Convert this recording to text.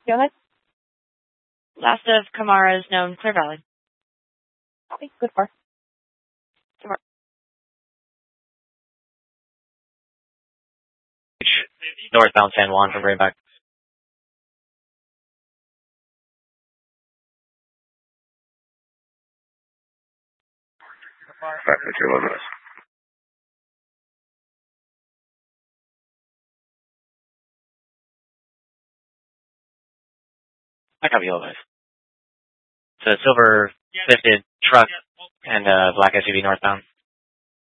Go ahead. Last of Kamara's known, Clear Valley. Copy. Good car. Northbound San Juan from Greenback. Traffic, your limits. I copy all guys. It's a silver lifted truck and a black SUV northbound.